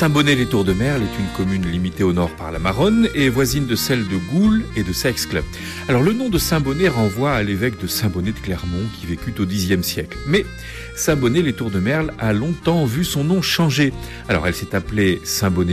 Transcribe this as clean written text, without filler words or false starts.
Saint-Bonnet-les-Tours-de-Merle est une commune limitée au nord par la Maronne et voisine de celles de Goules et de Seixcle. Alors le nom de Saint-Bonnet renvoie à l'évêque de Saint-Bonnet de Clermont qui vécut au Xe siècle. Mais Saint-Bonnet-les-Tours-de-Merle a longtemps vu son nom changer. Alors elle s'est appelée Saint-Bonnet